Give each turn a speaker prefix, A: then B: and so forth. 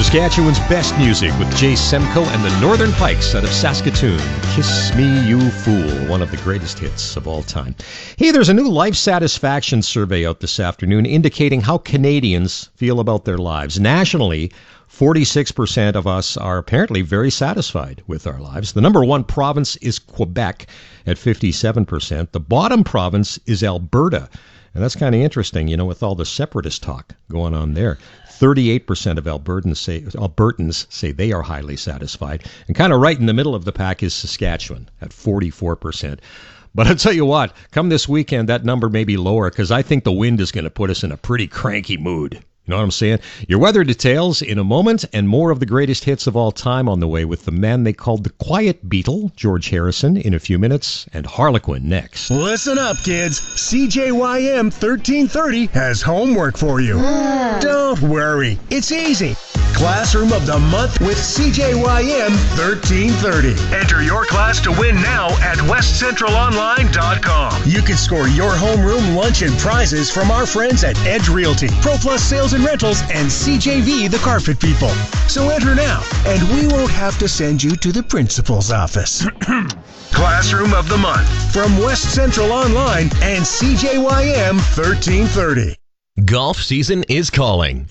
A: Saskatchewan's best music with Jay Semko and the Northern Pikes out of Saskatoon. Kiss Me, You Fool, one of the greatest hits of all time. Hey, there's a new life satisfaction survey out this afternoon indicating how Canadians feel about their lives. Nationally, 46% of us are apparently very satisfied with our lives. The number one province is Quebec at 57%. The bottom province is Alberta. And that's kind of interesting, you know, with all the separatist talk going on there. 38% of Albertans say they are highly satisfied. And kind of right in the middle of the pack is Saskatchewan at 44%. But I'll tell you what, come this weekend, that number may be lower because I think the wind is going to put us in a pretty cranky mood. You know what I'm saying? Your weather details in a moment, and more of the greatest hits of all time on the way with the man they called the Quiet Beetle, George Harrison, in a few minutes, and Harlequin next.
B: Listen up, kids. CJYM 1330 has homework for you. Don't worry. It's easy. Classroom of the Month with CJYM 1330. Enter your class to win now at westcentralonline.com. You can score your homeroom lunch and prizes from our friends at Edge Realty, ProPlus Sales and Rentals, and CJV, the Carpet People. So enter now, and we won't have to send you to the principal's office. Classroom of the Month from West Central Online and CJYM 1330.
C: Golf season is calling.